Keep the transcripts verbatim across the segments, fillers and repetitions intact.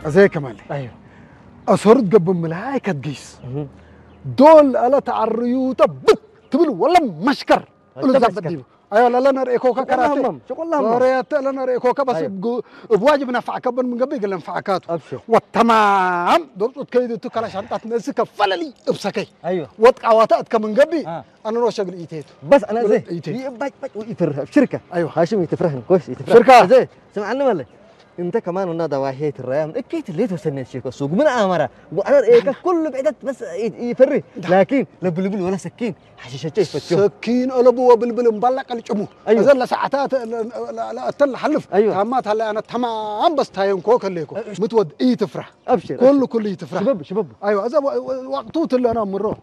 زي كمال ايوه أصرت قبل ملايكة تقيس دول ألا تعريوتا بت تبلو ولا مشكر قلوا زبط ديبو أيوة لا لنا رأيكوكا كراتي شكرا لهم وريت لنا رأيكوكا بس أيوة. بواجب نفعك قبل من قبل قال نفعكاتو ابشر والتمام دول كيدو تكلا شنطات نسك فللي ابسكي ايوه وتقاواتات كمن قبل آه. أنا روح شغل إيتيتو بس انا زي إيتي. باج باج يفرح بشركه أيوة. هاشم يتفرحن كويس يتفرح شركة. زي سمعنا ولا انت كمان ونادى واحد الريام اكيد اللي توسني شيكو سوق من امره وانا ايه كله بعدت بس يفري لكن لبلبل ولا سكين حشيشه يفتشوا سكين قلبوا وبلبل مبلق الجمو أيوة. أزل ساعات لا لا تل حلف أيوة. تمات هلا أنا تمام بس تايم كوك الليكو متود إيه تفرح ابشر كله كله يتفرح شباب شباب ايوه اذا وقتوت اللي انا مره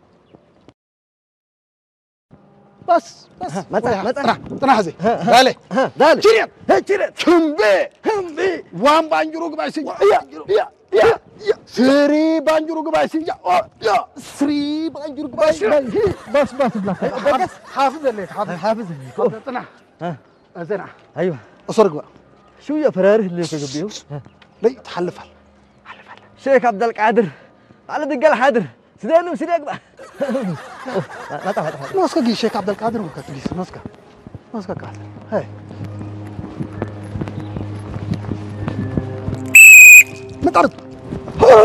بس بس متى متى تنحزي دالي ها دالي شريط هي شريط كمبي كمبي وان بانجرو قبايسي يا يا يا يا سري بانجرو قبايسي يا يا سري بانجر باش بس بس بس حافظ الليك حافظ حافظ تنح ها زين ايوه اصرق بقى شو يا فراره اللي كقبيو لي تحلفها حلفها شيخ عبد القادر على دقال حاضر سيدنا مسيدك بقى لا تعال ناسكا جي شيخ عبد القادر وكاتليس ناسكا ناسكا قادر هاي متعرض